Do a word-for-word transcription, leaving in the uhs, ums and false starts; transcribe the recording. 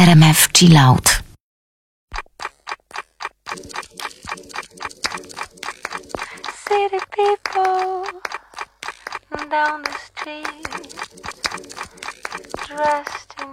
R M F Chill Out. City people down the street, dressed in